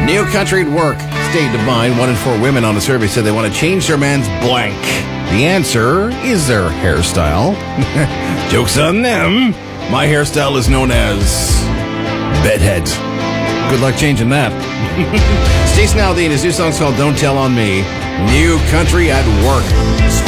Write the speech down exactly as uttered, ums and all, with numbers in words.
New country at work. Stayed divine. One in four women on a survey said they want to change their man's blank. The answer is their hairstyle. Joke's on them. My hairstyle is known as bedhead. Good luck changing that. Jason Aldean, his new song's called Don't Tell on Me. New country at work.